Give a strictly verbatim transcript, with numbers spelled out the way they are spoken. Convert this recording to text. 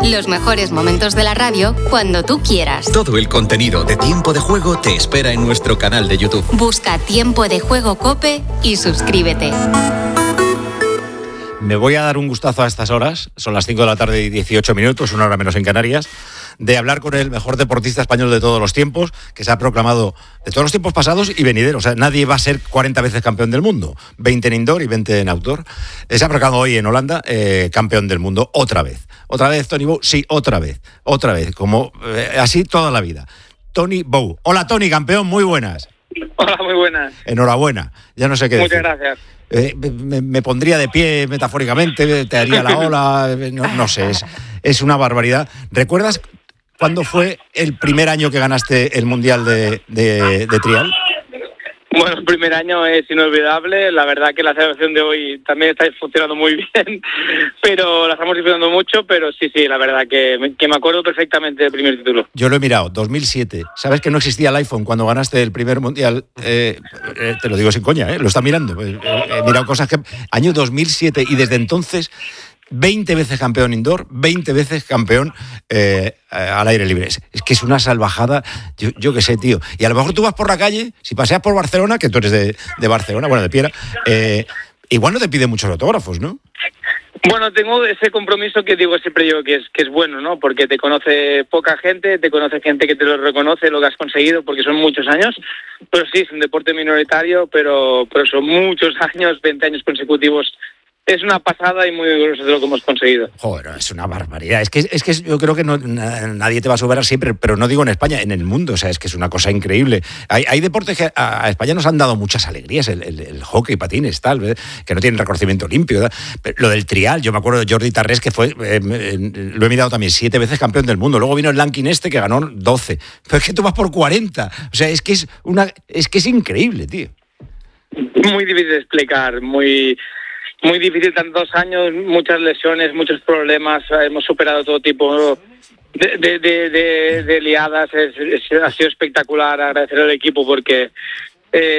Los mejores momentos de la radio cuando tú quieras. Todo el contenido de Tiempo de Juego te espera en nuestro canal de YouTube. Busca Tiempo de Juego COPE y suscríbete. Me voy a dar un gustazo a estas horas, son las cinco de la tarde y dieciocho minutos, una hora menos en Canarias, de hablar con el mejor deportista español de todos los tiempos, que se ha proclamado de todos los tiempos pasados y venideros. O sea, nadie va a ser cuarenta veces campeón del mundo, veinte en indoor y veinte en outdoor. Se ha proclamado hoy en Holanda eh, campeón del mundo otra vez. Otra vez, Tony Bow, sí, otra vez, otra vez, como eh, así toda la vida. Tony Bow. Hola, Tony, campeón, muy buenas. Hola, muy buenas. Enhorabuena, ya no sé qué decir. Muchas gracias. Eh, me, me pondría de pie metafóricamente, te haría la ola, no, no sé, es, es una barbaridad. ¿Recuerdas cuándo fue el primer año que ganaste el Mundial de, de, de trial? Bueno, el primer año es inolvidable. La verdad que la celebración de hoy también está funcionando muy bien, pero la estamos disfrutando mucho, pero sí, sí, la verdad que me, que me acuerdo perfectamente del primer título. Yo lo he mirado, dos mil siete. ¿Sabes que no existía el iPhone cuando ganaste el primer Mundial? Eh, eh, te lo digo sin coña, ¿eh? Lo está mirando. Eh, he mirado cosas que... Año dos mil siete y desde entonces... veinte veces campeón indoor, veinte veces campeón eh, al aire libre. Es, es que es una salvajada, yo, yo qué sé, tío. Y a lo mejor tú vas por la calle, si paseas por Barcelona, que tú eres de, de Barcelona, bueno, de Piera, eh, igual no te piden muchos autógrafos, ¿no? Bueno, tengo ese compromiso que digo siempre yo que es que es bueno, ¿no? Porque te conoce poca gente, te conoce gente que te lo reconoce, lo que has conseguido, porque son muchos años. Pero sí, es un deporte minoritario, pero, pero son muchos años, veinte años consecutivos. Es una pasada y muy orgulloso de lo que hemos conseguido. Joder, es una barbaridad. Es que, es que yo creo que no, nadie te va a superar siempre, pero no digo en España, en el mundo. O sea, es que es una cosa increíble. Hay, hay deportes que a, a España nos han dado muchas alegrías, el, el, el hockey, patines, tal, ¿ves? Que no tienen reconocimiento limpio. Pero lo del trial, yo me acuerdo de Jordi Tarrés, que fue, eh, lo he mirado también, siete veces campeón del mundo. Luego vino el Lankin este, que ganó doce. Pero es que tú vas por cuarenta. O sea, es que es, una, es, que es increíble, tío. Muy difícil de explicar, muy... Muy difícil, tantos años, muchas lesiones, muchos problemas, hemos superado todo tipo de, de, de, de, de liadas, es, es, ha sido espectacular, agradecer al equipo porque... Eh,